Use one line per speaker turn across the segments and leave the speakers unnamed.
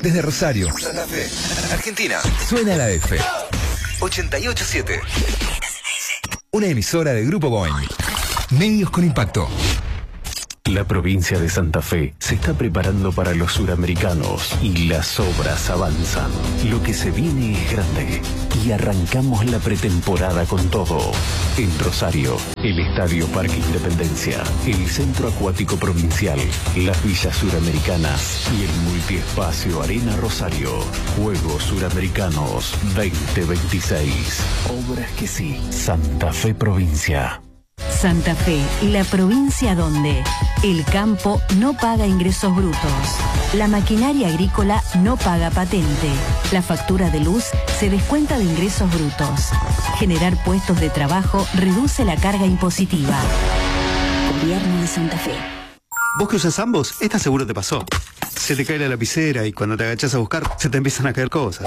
Desde Rosario, Santa Fe, Argentina, suena la F. 88.7. Una emisora de Grupo Boeing. Medios con impacto.
La provincia de Santa Fe se está preparando para los suramericanos y las obras avanzan. Lo que se viene es grande y arrancamos la pretemporada con todo. En Rosario, el Estadio Parque Independencia, el Centro Acuático Provincial, las Villas Suramericanas y el Multiespacio Arena Rosario. Juegos Suramericanos 2026. Obras que sí. Santa Fe Provincia.
Santa Fe, la provincia donde el campo no paga ingresos brutos, la maquinaria agrícola no paga patente, la factura de luz se descuenta de ingresos brutos. Generar puestos de trabajo reduce la carga impositiva. Gobierno de Santa Fe.
Vos que usas ambos, esta seguro te pasó. Se te cae la lapicera y cuando te agachás a buscar, se te empiezan a caer cosas.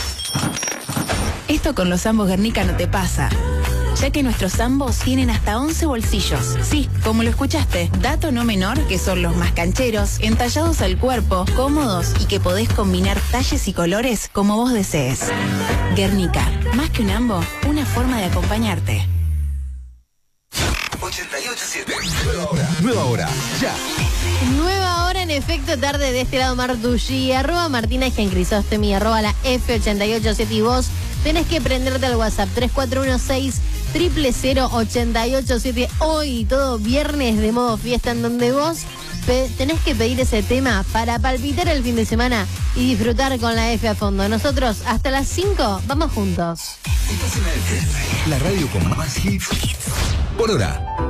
Esto con los ambos Guernica no te pasa, ya que nuestros ambos tienen hasta 11 bolsillos. Sí, como lo escuchaste, dato no menor que son los más cancheros, entallados al cuerpo, cómodos y que podés combinar talles y colores como vos desees. Guernica, más que un ambo, una forma de acompañarte.
88.7. Nueva hora, ya.
Nueva hora, en efecto, tarde de este lado Martucci, @Martina Gencrisóstomi, @la F887 y vos tenés que prenderte al WhatsApp 3416-000-887. Hoy, todo viernes de modo fiesta, en donde vos tenés que pedir ese tema para palpitar el fin de semana y disfrutar con la F a fondo. Nosotros, hasta las 5, vamos juntos.
La radio con más hits por hora.